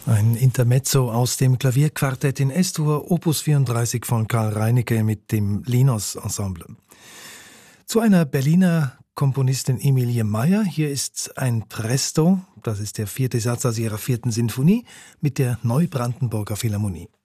Ein Intermezzo aus dem Klavierquartett in S-Dur, Opus 34 von Karl Reinecke mit dem Linos Ensemble. Zu einer Berliner Komponistin Emilie Meyer. Hier ist ein Presto, das ist der 4. Satz aus ihrer 4. Sinfonie mit der Neubrandenburger Philharmonie.